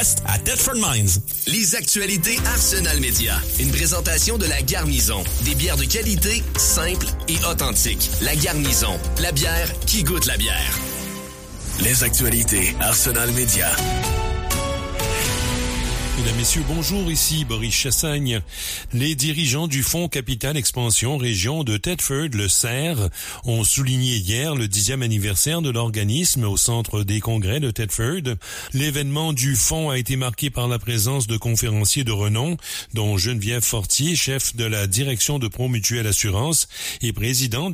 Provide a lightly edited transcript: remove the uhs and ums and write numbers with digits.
à Thetford Mines. Les actualités Arsenal Média. Une présentation de La Garnison. Des bières de qualité, simples et authentiques. La Garnison. La bière qui goûte la bière. Les actualités Arsenal Média. Mesdames, Messieurs, bonjour, ici Boris Chassagne. Les dirigeants du Fonds Capital Expansion Région de Thetford, le CER, ont souligné hier le 10e anniversaire de l'organisme au Centre des congrès de Thetford. L'événement du fonds a été marqué par la présence de conférenciers de renom, dont Geneviève Fortier, chef de la direction de Promutuelle Assurance et présidente